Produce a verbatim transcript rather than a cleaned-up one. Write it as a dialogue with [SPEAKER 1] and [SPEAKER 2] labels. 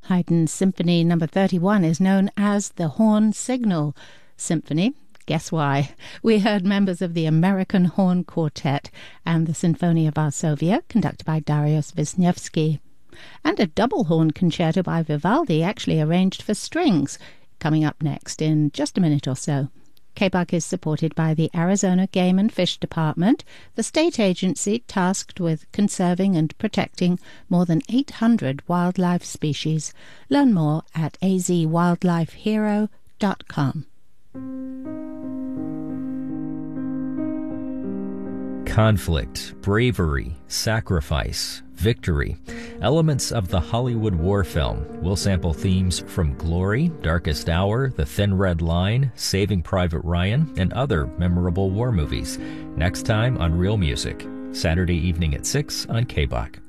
[SPEAKER 1] Haydn's Symphony Number thirty-one is known as the Horn Signal Symphony. Guess why? We heard members of the American Horn Quartet and the Sinfonia Varsovia, conducted by Darius Wisniewski. And a double horn concerto by Vivaldi, actually arranged for strings, coming up next in just a minute or so. K B U C is supported by the Arizona Game and Fish Department, the state agency tasked with conserving and protecting more than eight hundred wildlife species. Learn more at a z wildlife hero dot com.
[SPEAKER 2] Conflict, bravery, sacrifice, victory. Elements of the Hollywood war film will sample themes from Glory, Darkest Hour, The Thin Red Line, Saving Private Ryan, and other memorable war movies. Next time on Real Music, Saturday evening at six on K B U C.